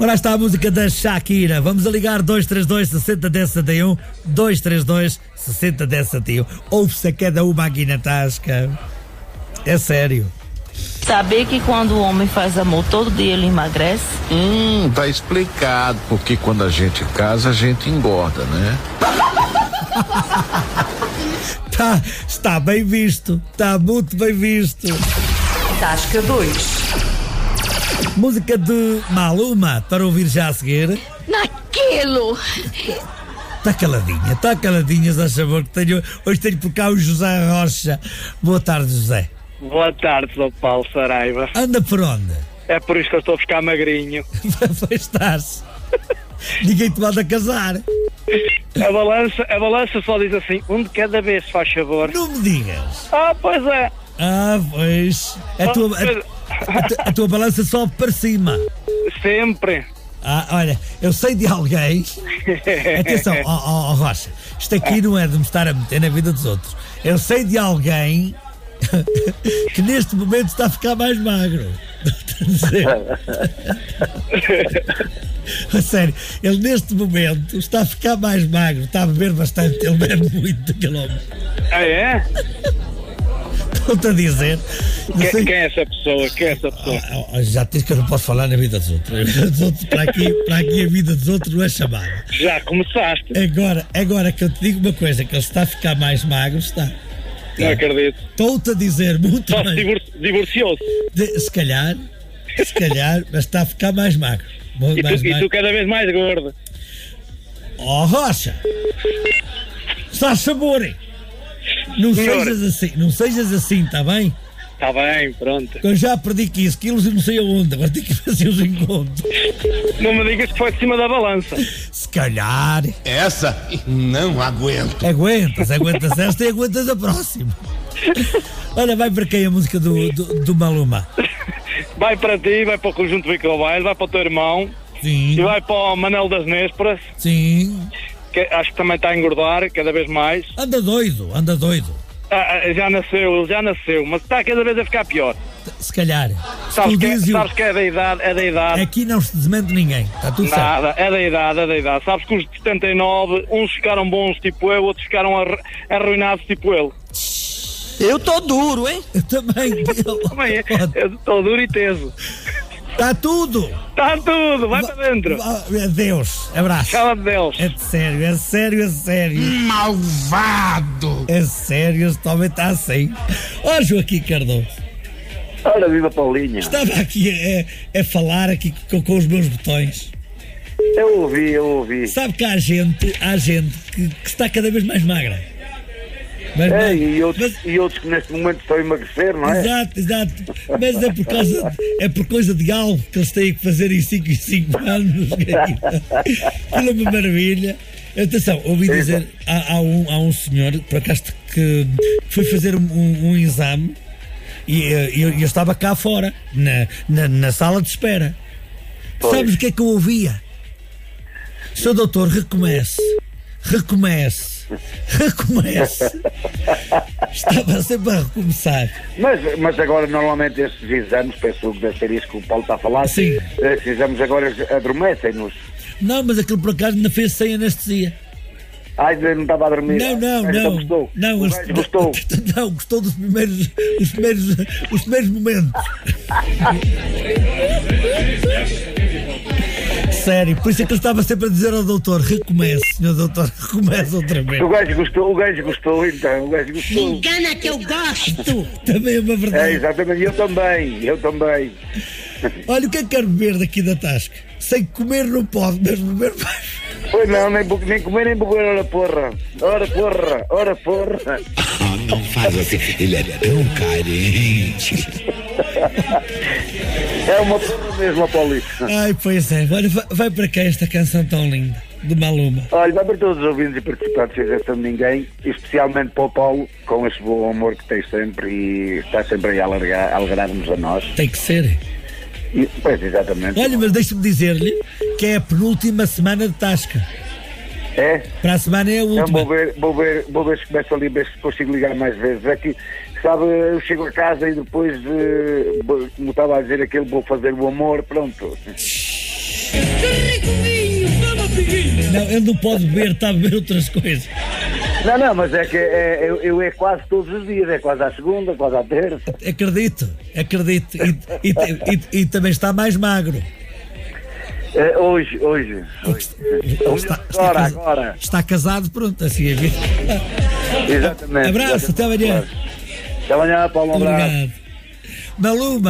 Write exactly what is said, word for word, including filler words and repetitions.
Ora está a música da Shakira. Vamos a ligar dois três dois, seis zero um zero sete um, dois três dois, seis zero um zero sete um. Ouve-se a cada uma aqui na tasca. É sério. Saber que quando o homem faz amor todo dia ele emagrece? Hum, tá explicado porque quando a gente casa a gente engorda, né? Tá, está bem visto. Está muito bem visto. Tasca dois. Música de Maluma para ouvir já a seguir. Naquilo! Está caladinha, está caladinha, já sabor que tenho. Hoje tenho por cá o José Rocha. Boa tarde, José. Boa tarde, São Paulo Saraiva. Anda por onde? É por isso que eu estou a ficar magrinho. Pois estás. Ninguém te manda casar. A balança, a balança só diz assim, um de cada vez, se faz favor. Não me digas. Ah, pois é. Ah, pois. A tua, a, a, tu- a tua balança sobe para cima. Sempre. Ah, olha, eu sei de alguém. Atenção, ó oh, oh, Rocha, isto aqui não é de me estar a meter na vida dos outros. Eu sei de alguém que neste momento está a ficar mais magro. Estou a dizer. A sério, ele neste momento está a ficar mais magro, está a beber bastante, ele bebe muito, aquele homem. Ah, é? Estou-te a dizer. não Quem, sei- quem é essa pessoa? Quem é essa pessoa? Ah, ah, já tens que eu não posso falar na vida dos outros. A vida dos outros, para, aqui, para aqui a vida dos outros não é chamada. Já começaste. Agora, agora que eu te digo uma coisa, que ele está a ficar mais magro, está. Não acredito. Estou-te a dizer muito Só se mais. divor- divorciou-se. De- se calhar, se calhar, mas está a ficar mais magro. Muito E tu, mais e magro. tu cada vez mais gordo. Oh, Rocha! Estás sabor! Não Senhor. sejas assim, não sejas assim, está bem? Está bem, pronto. Eu já perdi quinze quilos e não sei aonde, agora tenho que fazer os encontros. Não me digas que foi de cima da balança. Se calhar. Essa não aguento. Aguentas, aguentas esta e aguentas a próxima. Olha, vai para quem a música do, do, do Maluma? Vai para ti, vai para o Conjunto Bicobaile, vai para o teu irmão. Sim. E vai para o Manel das Nésperas, Sim. que acho que também está a engordar cada vez mais. Anda doido, anda doido. Ah, ah, já nasceu, ele já nasceu, mas está cada vez a ficar pior. Se calhar. Se Sabes tu que, é, dizes, sabes que é da idade, é da idade. aqui não se desmente ninguém, está tudo certo. Nada, é da idade, é da idade. Sabes que os de setenta e nove, uns ficaram bons tipo eu, outros ficaram arru- arruinados tipo ele. Eu tô duro, hein? Eu também. Também é, eu estou duro e teso. Está tudo. Está tudo, vai para dentro. Ah, Adeus, abraço. Tchau, Deus. É de sério, é sério, é sério. Malvado! É sério, este homem está assim. Ó, Joaquim Cardoso, Ora, viva Paulinha. estava aqui a, a falar aqui com, com os meus botões. Eu ouvi, eu ouvi. Sabe que há gente, há gente que, que está cada vez mais magra. Mas, É, mas- e, outros, mas- e outros que neste momento estão a emagrecer, não é? Exato, exato. Mas é por causa, é por coisa de algo que eles têm que fazer em cinco em cinco anos. Aquilo é uma maravilha. Atenção, ouvi dizer, há, há, um, há um senhor, por acaso, que foi fazer um, um, um exame e eh, eu, eu estava cá fora, na, na, na sala de espera. Pois. Sabes o que é que eu ouvia? Seu doutor, recomece, recomece. Recomece. Estava sempre a recomeçar. Mas, mas agora, normalmente, estes exames, penso que deve ser isso que o Paulo está a falar. Sim. Estes exames agora adormecem-nos. Não, mas aquilo por acaso ainda fez sem anestesia. Ai, não estava a dormir. Não, não, Então não. gostou. Não, O eles- gajo gostou. Não, gostou dos primeiros, os primeiros, os primeiros momentos. Sério, por isso é que ele estava sempre a dizer ao doutor, recomece, senhor doutor, recomece outra vez. O gajo gostou, o gajo gostou, então. O gajo gostou. Engana que eu gosto! Também é uma É, verdade. exatamente. Eu também, eu também. Olha, o que é que quero beber daqui da tasca? Sem comer não pode, mas beber vai. Pois não, nem, bu- nem comer nem beber, ora porra. Ora porra, ora porra. Ah, não faz assim, ele é tão carente. É uma porra mesmo, Paulinho. Ai, pois é. Olha, vai, vai para cá esta canção tão linda, do Maluma. Olha, vai para todos os ouvintes e participantes de Esta de Ninguém, e especialmente para o Paulo, com esse bom amor que tem sempre e está sempre aí a alegrar- a alegrar-nos a nós. Tem que ser. E, pois, exatamente. Olha, mas deixa-me dizer-lhe que é a penúltima semana de tasca. É? Para a semana é a Então última. vou ver, vou ver, vou ver se começo ali, ver se consigo ligar mais vezes. É que, sabe, eu chego a casa e depois, eh, vou- como estava a dizer aquele, vou fazer o amor, pronto. Não, ele não pode beber, está a beber outras coisas. Não, não, mas é que é, eu, eu é quase todos os dias, é quase à segunda, quase à terça. Acredito, acredito. E, e, e, e também está mais magro. É, hoje, hoje. hoje. Está, está, agora, casa, agora. Está casado, pronto, assim é vida. Exatamente. Abraço, exatamente. até amanhã. Até amanhã, Paulo, um abraço. Obrigado. Maluma.